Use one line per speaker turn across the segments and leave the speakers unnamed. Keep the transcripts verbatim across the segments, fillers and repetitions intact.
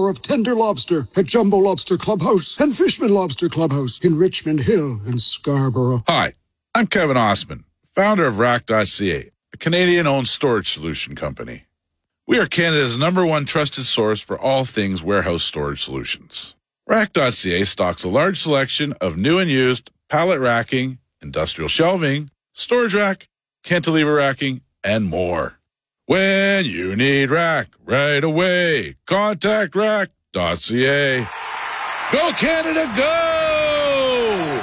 power of tender lobster at Jumbo Lobster Clubhouse and Fishman Lobster Clubhouse in Richmond Hill and Scarborough.
Hi, I'm Kevin Osman, founder of Rack dot C A, a Canadian-owned storage solution company. We are Canada's number one trusted source for all things warehouse storage solutions. Rack dot C A stocks a large selection of new and used pallet racking, industrial shelving, storage rack, cantilever racking, and more. When you need rack right away, contact Rack dot C A. Go Canada, go!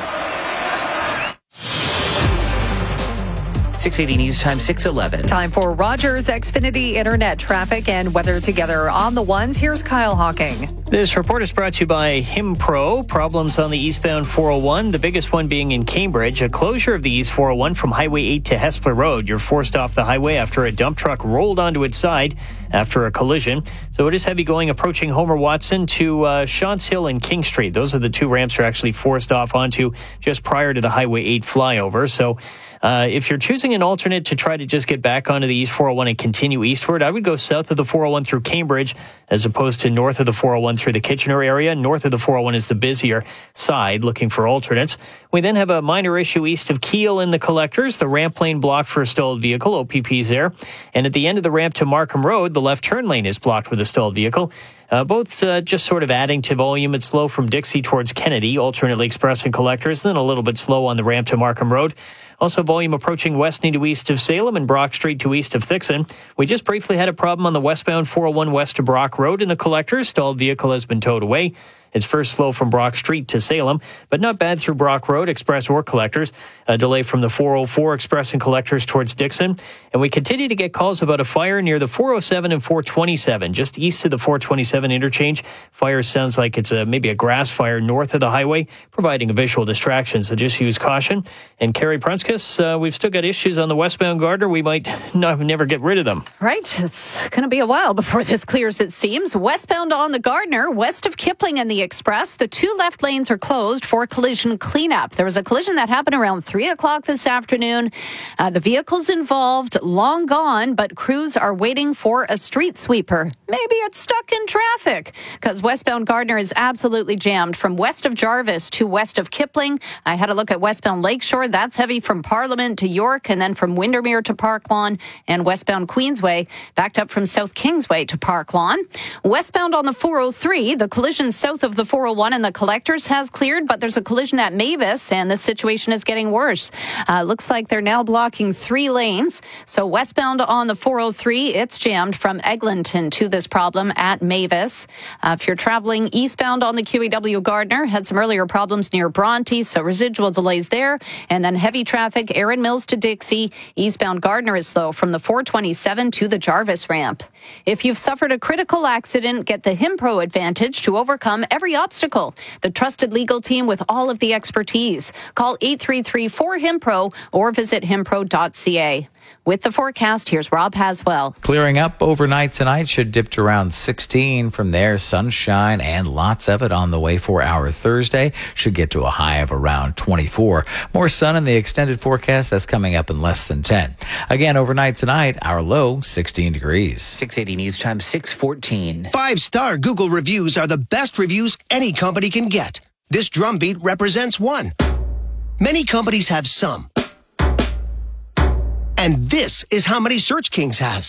six eighty News Time, six eleven.
Time for Rogers Xfinity Internet traffic and weather together on the ones. Here's Kyle Hawking.
This report is brought to you by Himpro. Problems on the eastbound four oh one, the biggest one being in Cambridge. A closure of the East four oh one from Highway eight to Hespeler Road. You're forced off the highway after a dump truck rolled onto its side after a collision. So it is heavy going approaching Homer Watson to uh, Shantz Hill and King Street. Those are the two ramps you're actually forced off onto just prior to the Highway eight flyover. So Uh, if you're choosing an alternate to try to just get back onto the East four oh one and continue eastward, I would go south of the four oh one through Cambridge as opposed to north of the four oh one through the Kitchener area. North of the four oh one is the busier side, looking for alternates. We then have a minor issue east of Kiel in the collectors. The ramp lane blocked for a stalled vehicle, O P P's there. And at the end of the ramp to Markham Road, the left turn lane is blocked with a stalled vehicle. Uh, both uh, just sort of adding to volume. It's slow from Dixie towards Kennedy, alternately express and collectors, then a little bit slow on the ramp to Markham Road. Also volume approaching Westney to east of Salem and Brock Street to east of Thixon. We just briefly had a problem on the westbound four oh one west to Brock Road in the collectors. Stalled vehicle has been towed away. It's first slow from Brock Street to Salem, but not bad through Brock Road, express or collectors. A delay from the four oh four express and collectors towards Dixon. And we continue to get calls about a fire near the four oh seven and four twenty-seven, just east of the four twenty-seven interchange. Fire sounds like it's a, maybe a grass fire north of the highway, providing a visual distraction, so just use caution. And Carrie Prunskis, uh, we've still got issues on the westbound Gardner. We might not, never get rid of them.
Right. It's going to be a while before this clears, it seems. Westbound on the Gardner, west of Kipling and the Express, the two left lanes are closed for collision cleanup. There was a collision that happened around three o'clock this afternoon. Uh, the vehicles involved long gone, but crews are waiting for a street sweeper. Maybe it's stuck in traffic because westbound Gardner is absolutely jammed from west of Jarvis to west of Kipling. I had a look at westbound Lakeshore. That's heavy from Parliament to York and then from Windermere to Park Lawn, and westbound Queensway backed up from South Kingsway to Park Lawn. Westbound on the four oh three, the collision south of the four oh one and the collectors has cleared, but there's a collision at Mavis and the situation is getting worse. Uh, looks like they're now blocking three lanes. So westbound on the four oh three, it's jammed from Eglinton to this problem at Mavis. Uh, if you're traveling eastbound on the Q E W Gardner, had some earlier problems near Bronte, so residual delays there. And then heavy traffic, Erin Mills to Dixie. Eastbound Gardner is slow from the four twenty-seven to the Jarvis ramp. If you've suffered a critical accident, get the Himpro Advantage to overcome every obstacle. The trusted legal team with all of the expertise. Call eight three three four Himpro or visit himpro dot c a. With the forecast, here's Rob Haswell.
Clearing up overnight tonight, should dip to around sixteen. From there, sunshine and lots of it on the way for our Thursday. Should get to a high of around twenty-four. More sun in the extended forecast. That's coming up in less than ten. Again, overnight tonight, our low sixteen degrees.
six eighty News Time, six fourteen.
Five-star Google reviews are the best reviews any company can get. This drumbeat represents one. Many companies have some. And this is how many Search Kings has.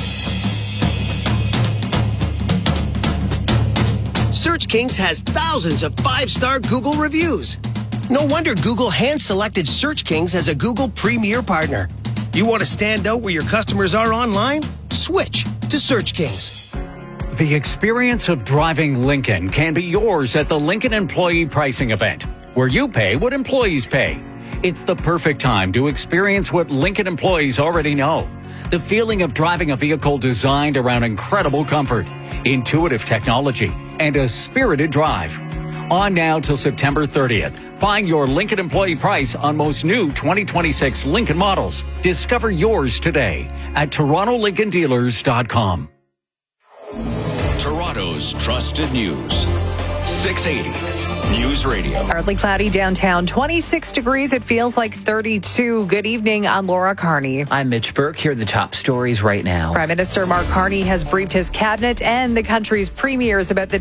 Search Kings has thousands of five-star Google reviews. No wonder Google hand-selected Search Kings as a Google Premier Partner. You want to stand out where your customers are online? Switch to Search Kings.
The experience of driving Lincoln can be yours at the Lincoln Employee Pricing Event, where you pay what employees pay. It's the perfect time to experience what Lincoln employees already know. The feeling of driving a vehicle designed around incredible comfort, intuitive technology, and a spirited drive. On now till September thirtieth. Find your Lincoln employee price on most new twenty twenty-six Lincoln models. Discover yours today at toronto lincoln dealers dot com.
Toronto's trusted news. six eighty News Radio.
Partly cloudy downtown, twenty-six degrees. It feels like thirty-two. Good evening. I'm Laura Carney.
I'm Mitch Burke. Here are the top stories right now.
Prime Minister Mark Carney has briefed his cabinet and the country's premiers about the